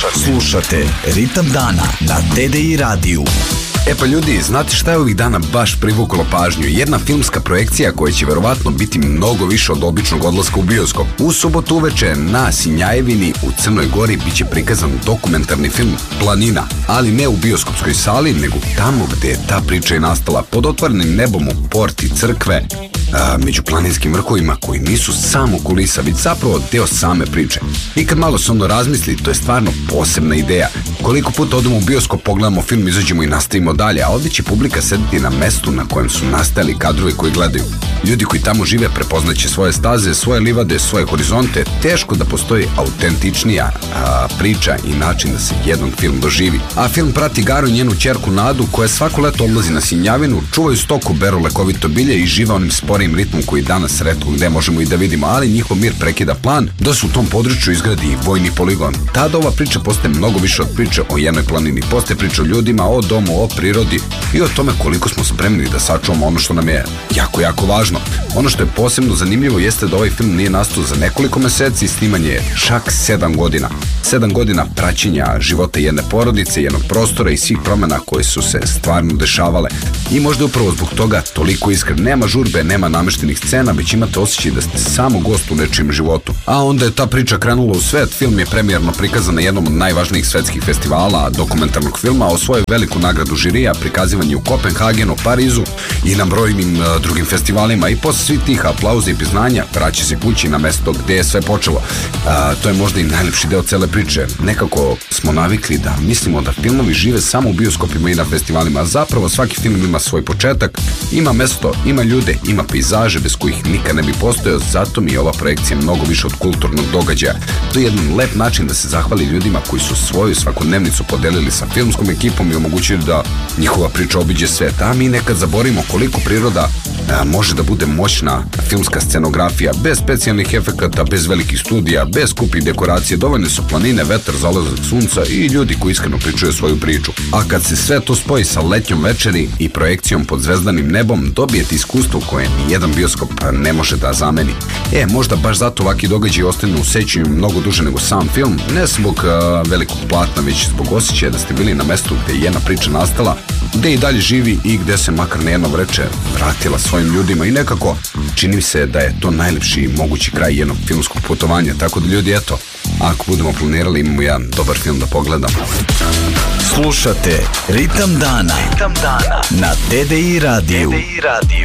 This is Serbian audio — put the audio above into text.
Slušate Ritam dana na TDI radiju. E pa ljudi, znate šta je ovih dana baš privuklo pažnju? Jedna filmska projekcija koja će verovatno biti mnogo više od običnog odlaska u bioskop. U subotu uveče na Sinjajevini u Crnoj Gori biće prikazan dokumentarni film Planina, ali ne u bioskopskoj sali, nego tamo gde je ta priča i nastala, pod otvorenim nebom u porti crkve, među planinskim vrhovima koji nisu samo kulisa, već zapravo deo same priče. I kad malo se ono razmisli, to je stvarno posebna ideja. Koliko puta odemo u bioskop, pogledamo film, izađemo i nastavimo dalje, a ovdje će publika sediti na mestu na kojem su nastajali kadrovi koji gledaju. Ljudi koji tamo žive prepoznaće svoje staze, svoje livade, svoje horizonte. Teško da postoji autentičnija priča i način da se jedan film doživi. A film prati Garu i njenu ćerku Nadu, koja svako leto odlazi na Sinjavinu, čuvaju stoku, beru lekovito bilje i žive onim sporijim ritmom koji danas retko gde možemo i da vidimo, ali njihov mir prekida plan da se u tom području izgradi i vojni poligon. Tada ova priča postaje mnogo više od priče o jednoj planini. Postaje priča o ljudima, o domu, o prirodi i o tome koliko smo spremni da sačuvamo ono što nam je jako važno. Ono što je posebno zanimljivo jeste da ovaj film nije nastao za nekoliko meseci, snimanje je čak 7 godina. 7 godina praćenja života jedne porodice, jednog prostora i svih promjena koje su se stvarno dešavale. I možda upravo zbog toga toliko iskren. Nema žurbe, nema nameštenih scena, već imate osjećaj da ste samo gost u nečijem životu. A onda je ta priča krenula u svet. Film je premijerno prikazan na jednom od najvažnijih svetskih festivala dokumentarnog filma, osvojio veliku nagradu žirija, prikazivan je u Kopenhagenu, Parizu i na brojnim drugim festivalima. I posle svih tih aplauza i priznanja vraća se kući na mesto gde je sve počelo. To je možda i najlepši deo cele priče. Nekako smo navikli da mislimo da filmovi žive samo u bioskopima i na festivalima, a zapravo svaki film ima svoj početak, ima mesto, ima ljude, ima pejzaže bez kojih nikad ne bi postojao. Zato mi je ova projekcija mnogo više od kulturnog događaja. To je jedan lep način da se zahvali ljudima koji su svoju svakodnevnicu podelili sa filmskom ekipom i omogućili da njihova priča obiđe svet. A mi nekad zaborimo koliko priroda može da bude moćna filmska scenografija, bez specijalnih efekata, bez velikih studija, bez skupih dekoracije. Dovoljne su planine, vetar, zalazak sunca i ljudi koji iskreno pričaju svoju priču. A kad se sve to spoji sa letnjom večeri i projekcijom pod zvezdanim nebom, dobijete iskustvo koje ni jedan bioskop ne može da zameni. Možda baš zato ovaki događaji ostanu u sećanju mnogo duže nego sam film, ne zbog velikog platna, već zbog osjećaja da ste bili na mestu gde je jedna priča nastala, gde i dalje živi i gde se makar na jedno vreće vratila svojim ljudima. I nekako čini mi se da je to najlepši mogući kraj jednog filmskog putovanja. Tako da ljudi, eto, ako budemo planirali, imamo jedan dobar film da pogledamo. Slušate Ritam dana na TDI radiju.